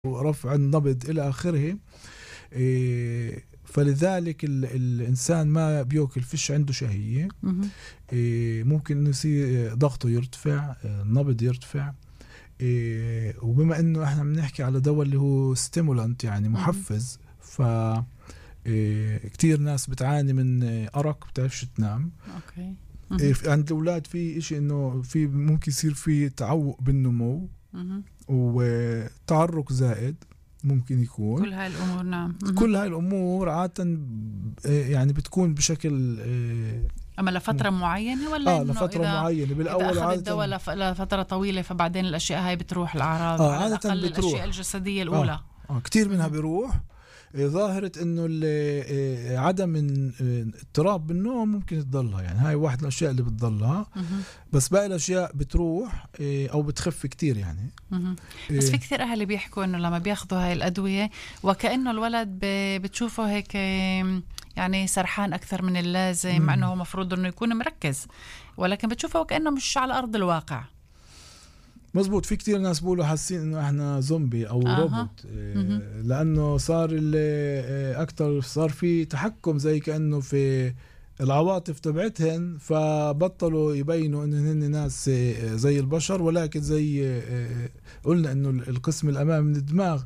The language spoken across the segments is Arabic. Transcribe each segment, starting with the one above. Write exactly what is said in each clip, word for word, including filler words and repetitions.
ورفع النبض إلى آخره. فلذلك ال الإنسان ما بيأكل فيش عنده شهية، ممكن إنه يصير ضغطه يرتفع، النبض يرتفع. وبما إنه إحنا بنحكي على دواء اللي هو ستيمولانت يعني محفز، ف كتير ناس بتعاني من أرق بتعرفش تنام. أوكي. عند الأولاد في إشي إنه في ممكن يصير في تعوق بالنمو وتعرق زائد ممكن يكون. كل هاي الأمور نعم. كل هاي الأمور عادة يعني بتكون بشكل أما لفترة م... معينة ولا آه لفترة إذا معينة بالأول إذا أخذ عادة الدواء لف... لفترة طويلة فبعدين الأشياء هاي بتروح الأعراض آه على عادة الأقل بتروح. الأشياء الجسدية الأولى آه. آه كتير منها بيروح. ظاهرة إنه عدم اضطراب بالنوم ممكن تضلها، يعني هاي واحد الأشياء اللي بتضلها، بس باقي الأشياء بتروح أو بتخف كتير يعني. بس في كثير أهل بيحكوا إنه لما بياخدوا هاي الأدوية وكأنه الولد بتشوفه هيك يعني سرحان أكثر من اللازم، مع إنه هو مفروض إنه يكون مركز، ولكن بتشوفه وكأنه مش على أرض الواقع. مزبوط. في كتير ناس بيقولوا حاسين انه احنا زومبي او آه. روبوت، إيه لانه صار اللي اكتر صار في تحكم زي كأنه في العواطف تبعتهن، فبطلوا يبينوا انه هن ناس زي البشر، ولكن زي قلنا انه القسم الامامي من الدماغ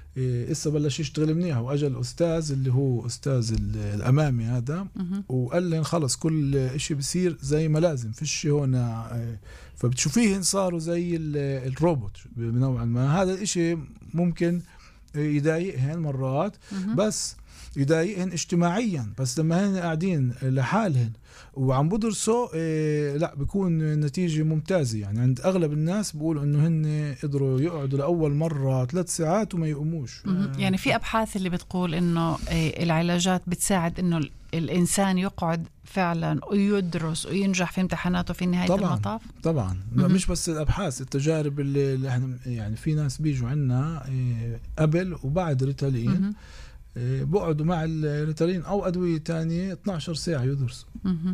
إسا بلش يشتغل منيح، واجا الأستاذ اللي هو أستاذ الأمامي هذا وقال لهم خلص كل إشي بصير زي ما لازم، فيش هون. فبتشوفيهن صاروا زي الروبوت بنوعا ما. هذا الإشي ممكن يضايقهن مرات، بس يضايقهن اجتماعيا، بس لما هن قاعدين لحالهن وعم بدرسوا إيه لا بيكون نتيجة ممتازة. يعني عند أغلب الناس بيقولوا إنه هن قدروا يقعدوا لأول مرة ثلاث ساعات وما يقوموش. يعني في أبحاث اللي بتقول إنه إيه العلاجات بتساعد إنه الإنسان يقعد فعلا ويدرس وينجح في امتحاناته في نهاية طبعاً المطاف. طبعا مش بس الأبحاث، التجارب اللي, اللي احنا يعني في ناس بيجوا عنا إيه قبل وبعد ريتالين بقعدوا مع الريتالين أو أدوية تانية اثنتي عشرة ساعة يدرسوا.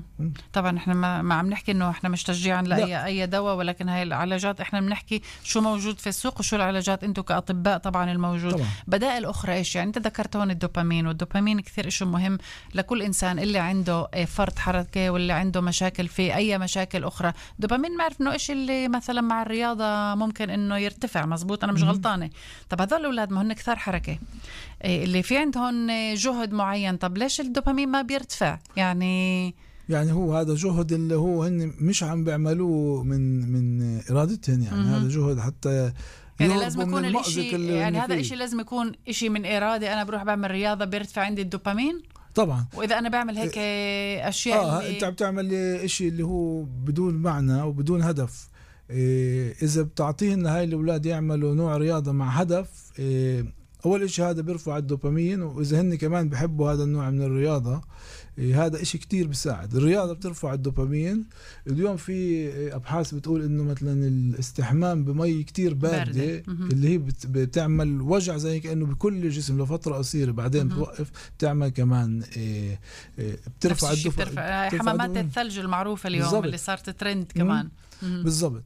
طبعا احنا ما, ما عم نحكي انه احنا مش تشجيعا لاي اي دواء، ولكن هاي العلاجات احنا بنحكي شو موجود في السوق وشو العلاجات انتم كاطباء طبعا الموجود. طبعا. بدائل اخرى ايش يعني؟ انت ذكرت هون الدوبامين، والدوبامين كثير شيء مهم لكل انسان اللي عنده فرط حركه واللي عنده مشاكل في اي مشاكل اخرى. دوبامين معرف انه ايش اللي مثلا مع الرياضه ممكن انه يرتفع. مزبوط انا مش غلطانه؟ طب هذول الاولاد ما هن كثار حركه اللي في عندهم جهد معين، طب ليش الدوبامين ما بيرتفع؟ يعني يعني هو هذا جهد اللي هو هن مش عم بيعملوه من من إرادتهن، يعني مم. هذا جهد حتى يعني لازم يكون الاشي يعني هذا إشي لازم يكون إشي من إرادة. أنا بروح بعمل رياضة بيرتفع عندي الدوبامين طبعا. وإذا أنا بعمل هيك أشياء آه اللي... أنت عم تعمل إشي اللي هو بدون معنى وبدون هدف. إيه إذا بتعطيهن هاي الأولاد يعملوا نوع رياضة مع هدف، إيه أول إشي هذا بيرفع الدوبامين، وإذا هن كمان بحبوا هذا النوع من الرياضة إيه هذا إشي كتير بيساعد. الرياضة بترفع الدوبامين. اليوم في أبحاث بتقول إنه مثلا الاستحمام بمي كتير باردة اللي هي بتعمل وجع زي كأنه بكل الجسم لفترة قصيرة، بعدين بتوقف بتعمل كمان إيه إيه بترفع الدوبامين. حمامات الثلج المعروفة اليوم بالزبط. اللي صارت ترند كمان. بالضبط.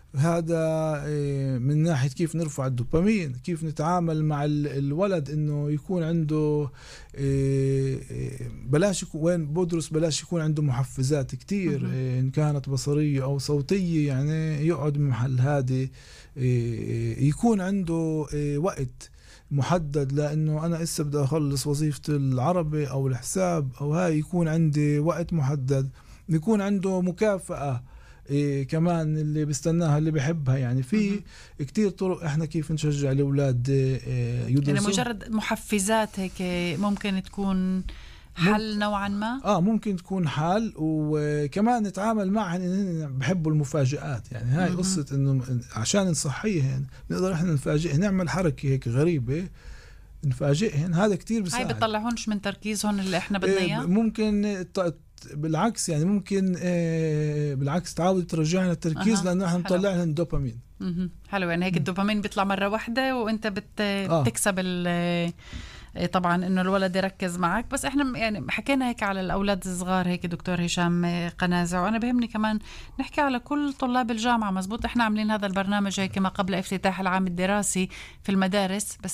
هذا من ناحية كيف نرفع الدوبامين، كيف نتعامل مع الولد إنه يكون عنده بلاش وين بدرس بلاش يكون عنده محفزات كتير إن كانت بصرية أو صوتية، يعني يقعد بمحل هادي، يكون عنده وقت محدد، لأنه أنا إسا بدي أخلص وظيفة العربي أو الحساب أو هاي، يكون عندي وقت محدد، يكون عنده مكافأة إيه كمان اللي بيستناها اللي بيحبها. يعني في كتير طرق احنا كيف نشجع الاولاد إيه يدرسوا. يعني مجرد محفزات هيك ممكن تكون حل مم... نوعا ما. اه ممكن تكون حل، وكمان نتعامل معهن ان بحبوا المفاجآت. يعني هاي مم. قصة انه عشان نصحيهن نقدر احنا نفاجئهن، نعمل حركة هيك غريبة نفاجئهن، هذا كتير بيساعد. هاي بتطلعونش من تركيزهم اللي احنا بدنا اياه. إيه ممكن بالعكس، يعني ممكن آه بالعكس تعاود ترجعنا التركيز. أه. لأنه احنا نطلع لهم دوبامين. حلو. يعني هيك الدوبامين بيطلع مرة واحدة وانت بت... آه. بتكسب طبعا انه الولد يركز معك. بس احنا يعني حكينا هيك على الاولاد الصغار هيك دكتور هشام قنازع، وانا بهمني كمان نحكي على كل طلاب الجامعه. مزبوط احنا عاملين هذا البرنامج هيك ما قبل افتتاح العام الدراسي في المدارس، بس